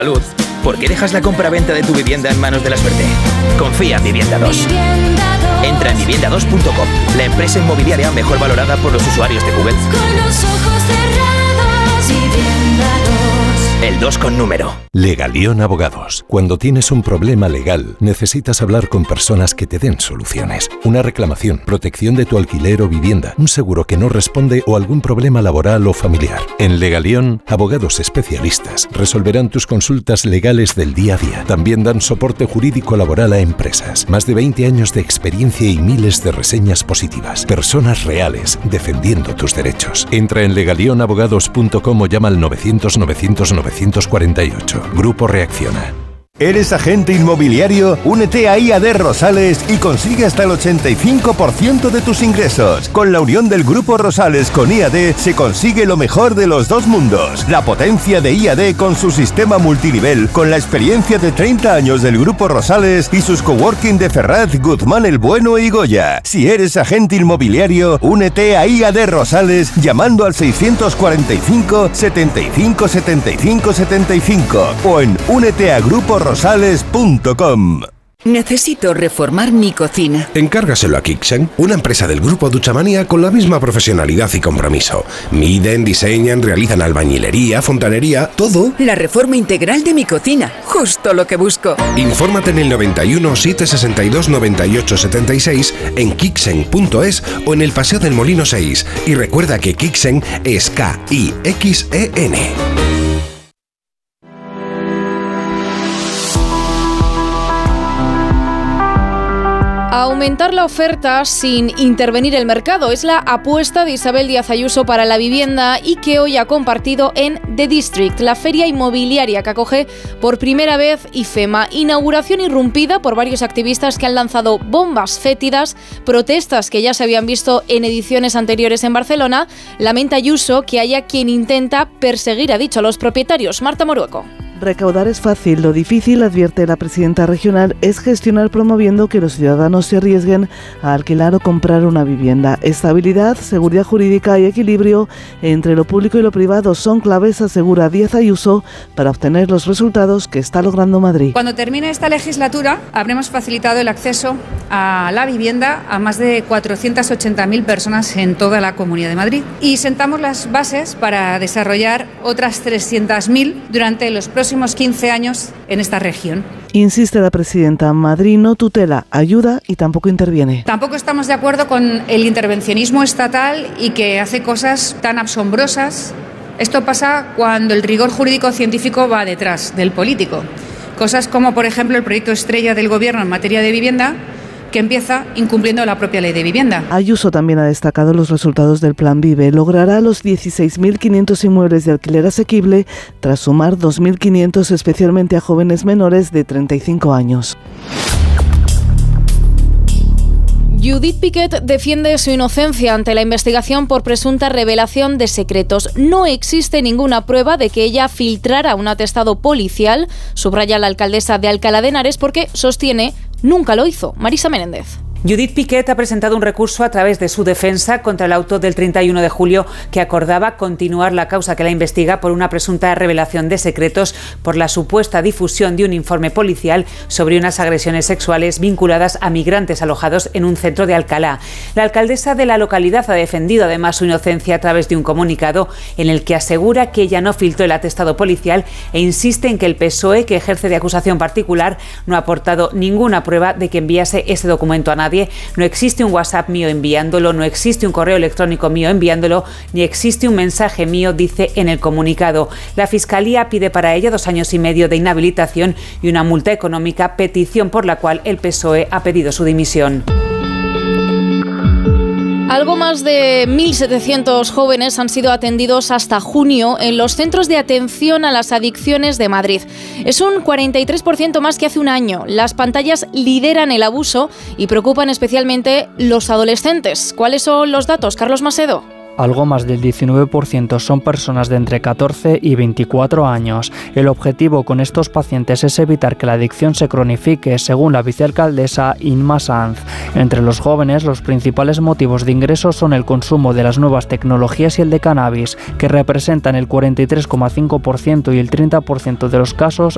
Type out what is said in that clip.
Salud. ¿Por qué dejas la compra-venta de tu vivienda en manos de la suerte? Confía en Vivienda 2. Entra en vivienda2.com, la empresa inmobiliaria mejor valorada por los usuarios de Google. Con los ojos cerrados, Vivienda 2. El 2 con número. Legalión Abogados. Cuando tienes un problema legal, necesitas hablar con personas que te den soluciones. Una reclamación, protección de tu alquiler o vivienda, un seguro que no responde o algún problema laboral o familiar. En Legalión, abogados especialistas resolverán tus consultas legales del día a día. También dan soporte jurídico laboral a empresas. Más de 20 años de experiencia y miles de reseñas positivas. Personas reales defendiendo tus derechos. Entra en legalionabogados.com o llama al 900 900 948. Grupo Reacciona. ¿Eres agente inmobiliario? Únete a IAD Rosales y consigue hasta el 85% de tus ingresos. Con la unión del Grupo Rosales con IAD se consigue lo mejor de los dos mundos. La potencia de IAD con su sistema multinivel, con la experiencia de 30 años del Grupo Rosales y sus coworking de Ferraz, Guzmán el Bueno y Goya. Si eres agente inmobiliario, únete a IAD Rosales llamando al 645 75 75 75 o en úneteagruporosales.com. Necesito reformar mi cocina. Encárgaselo a Kixen, una empresa del grupo Duchamanía con la misma profesionalidad y compromiso. Miden, diseñan, realizan albañilería, fontanería, todo. La reforma integral de mi cocina, justo lo que busco. Infórmate en el 91 762 98 76 en kixen.es o en el Paseo del Molino 6. Y recuerda que Kixen es K-I-X-E-N. Aumentar la oferta sin intervenir el mercado es la apuesta de Isabel Díaz Ayuso para la vivienda y que hoy ha compartido en The District, la feria inmobiliaria que acoge por primera vez IFEMA. Inauguración irrumpida por varios activistas que han lanzado bombas fétidas, protestas que ya se habían visto en ediciones anteriores en Barcelona. Lamenta Ayuso que haya quien intenta perseguir, ha dicho, a los propietarios. Marta Morueco. Recaudar es fácil, lo difícil, advierte la presidenta regional, es gestionar promoviendo que los ciudadanos se arriesguen a alquilar o comprar una vivienda. Estabilidad, seguridad jurídica y equilibrio entre lo público y lo privado son claves, asegura Díaz Ayuso, para obtener los resultados que está logrando Madrid. Cuando termine esta legislatura, habremos facilitado el acceso a la vivienda a más de 480.000 personas en toda la Comunidad de Madrid. Y sentamos las bases para desarrollar otras 300.000 durante los próximos 15 años en esta región. Insiste la presidenta, Madrid no tutela, ayuda y tampoco interviene. Tampoco estamos de acuerdo con el intervencionismo estatal y que hace cosas tan asombrosas. Esto pasa cuando el rigor jurídico científico va detrás del político. Cosas como, por ejemplo, el proyecto estrella del Gobierno en materia de vivienda, que empieza incumpliendo la propia ley de vivienda. Ayuso también ha destacado los resultados del Plan Vive. Logrará los 16.500 inmuebles de alquiler asequible tras sumar 2.500 especialmente a jóvenes menores de 35 años. Judith Piquet defiende su inocencia ante la investigación por presunta revelación de secretos. No existe ninguna prueba de que ella filtrara un atestado policial, subraya la alcaldesa de Alcalá de Henares, porque sostiene nunca lo hizo. Marisa Menéndez. Judith Piquet ha presentado un recurso a través de su defensa contra el auto del 31 de julio que acordaba continuar la causa que la investiga por una presunta revelación de secretos por la supuesta difusión de un informe policial sobre unas agresiones sexuales vinculadas a migrantes alojados en un centro de Alcalá. La alcaldesa de la localidad ha defendido además su inocencia a través de un comunicado en el que asegura que ella no filtró el atestado policial e insiste en que el PSOE, que ejerce de acusación particular, no ha aportado ninguna prueba de que enviase ese documento a nadie. No existe un WhatsApp mío enviándolo, no existe un correo electrónico mío enviándolo, ni existe un mensaje mío, dice en el comunicado. La Fiscalía pide para ella 2 años y medio de inhabilitación y una multa económica, petición por la cual el PSOE ha pedido su dimisión. Algo más de 1.700 jóvenes han sido atendidos hasta junio en los centros de atención a las adicciones de Madrid. Es un 43% más que hace un año. Las pantallas lideran el abuso y preocupan especialmente los adolescentes. ¿Cuáles son los datos, Carlos Macedo? Algo más del 19% son personas de entre 14 y 24 años. El objetivo con estos pacientes es evitar que la adicción se cronifique, según la vicealcaldesa Inma Sanz. Entre los jóvenes, los principales motivos de ingreso son el consumo de las nuevas tecnologías y el de cannabis, que representan el 43,5% y el 30% de los casos